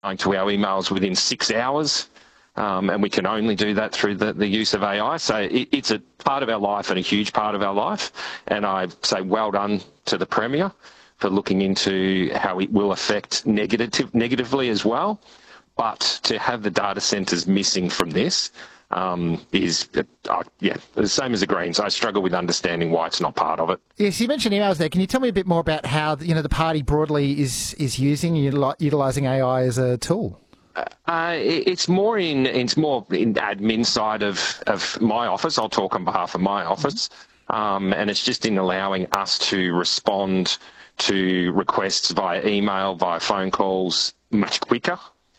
going to our emails within 6 hours. And we can only do that through the use of AI. So it's a part of our life and a huge part of our life. And I say well done to the Premier for looking into how it will affect negatively as well. But to have the data centres missing from this is the same as the Greens. I struggle with understanding why it's not part of it. Yes, you mentioned emails there. Can you tell me a bit more about how the party broadly is using and utilising AI as a tool? It's more in admin side of my office. I'll talk on behalf of my office, and it's just in allowing us to respond to requests via email, via phone calls much quicker.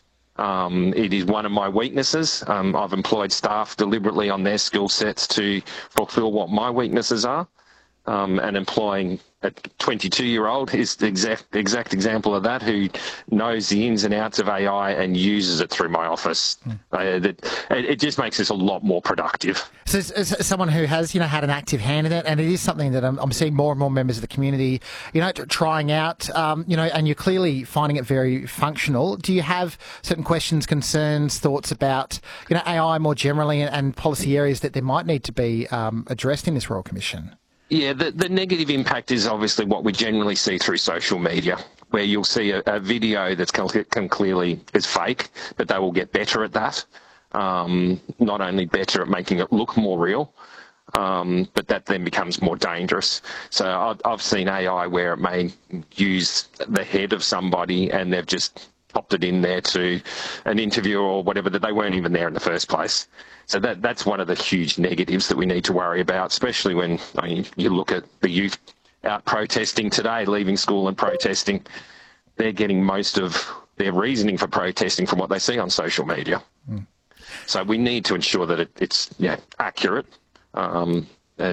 It is one of my weaknesses. I've employed staff deliberately on their skill sets to fulfil what my weaknesses are, and employing a 22-year-old is the exact example of that, who knows the ins and outs of AI and uses it through my office. It just makes us a lot more productive. So as someone who has, had an active hand in it, and it is something that I'm seeing more and more members of the community, trying out, and you're clearly finding it very functional. Do you have certain questions, concerns, thoughts about, AI more generally and policy areas that there might need to be addressed in this Royal Commission? Yeah, the negative impact is obviously what we generally see through social media, where you'll see a video that's clearly is fake, but they will get better at that. Not only better at making it look more real, but that then becomes more dangerous. So I've seen AI where it may use the head of somebody and they've just popped it in there to an interview or whatever, that they weren't even there in the first place. So that's one of the huge negatives that we need to worry about, especially when you look at the youth out protesting today, leaving school and protesting. They're getting most of their reasoning for protesting from what they see on social media. So we need to ensure that it's accurate and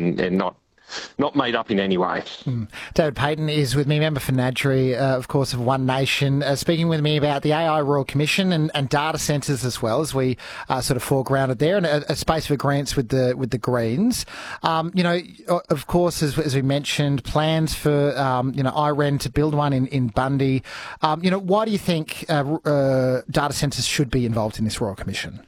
not made up in any way. David Payton is with me, member for Nadri, of course, of One Nation, speaking with me about the AI Royal Commission and data centres as well, as we sort of foregrounded there, and a space for grants with the Greens. Of course, as we mentioned, plans for IREN to build one in Bundy. Why do you think data centres should be involved in this Royal Commission?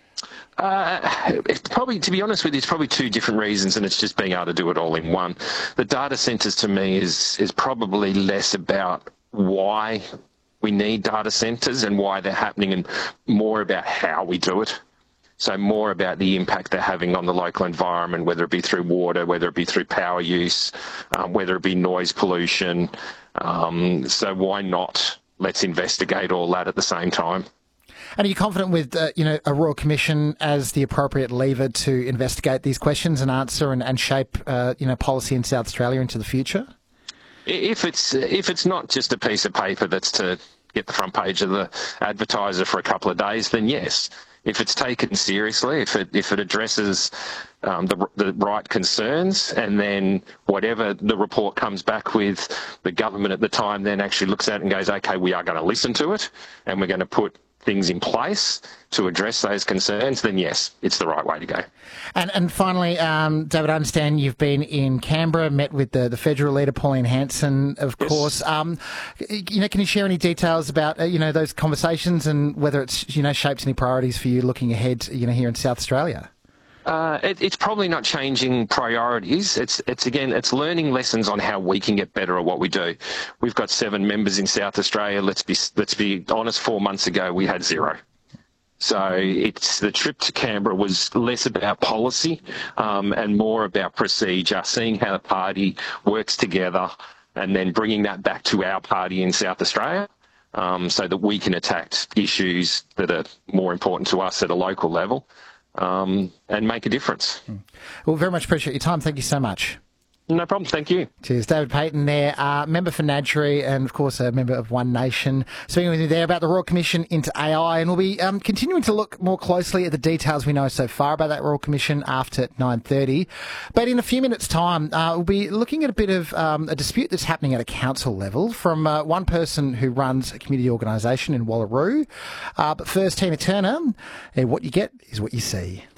It's probably, to be honest with you, it's probably two different reasons, and it's just being able to do it all in one. The data centres to me is probably less about why we need data centres and why they're happening, and more about how we do it. So more about the impact they're having on the local environment, whether it be through water, whether it be through power use, whether it be noise pollution. So why not? Let's investigate all that at the same time. And are you confident with, a Royal Commission as the appropriate lever to investigate these questions and answer and shape, policy in South Australia into the future? If it's not just a piece of paper that's to get the front page of the Advertiser for a couple of days, then yes. If it's taken seriously, if it addresses the right concerns, and then whatever the report comes back with, the government at the time then actually looks at it and goes, okay, we are going to listen to it, and we're going to put things in place to address those concerns, then yes, it's the right way to go. And finally, David, I understand you've been in Canberra, met with the federal leader, Pauline Hanson, of course. Can you share any details about, those conversations and whether it's, shaped any priorities for you looking ahead, here in South Australia? It's probably not changing priorities. It's learning lessons on how we can get better at what we do. We've got 7 members in South Australia. Let's be honest. 4 months ago, we had 0. So the trip to Canberra was less about policy and more about procedure, seeing how the party works together, and then bringing that back to our party in South Australia. So that we can attack issues that are more important to us at a local level. And make a difference. Well, very much appreciate your time. Thank you so much. No problem. Thank you. Cheers. David Payton there, member for Nadri and, of course, a member of One Nation, speaking with you there about the Royal Commission into AI. And we'll be continuing to look more closely at the details we know so far about that Royal Commission after 9:30. But in a few minutes' time, we'll be looking at a bit of a dispute that's happening at a council level from one person who runs a community organisation in Wallaroo. But first, Tina Turner, what you get is what you see.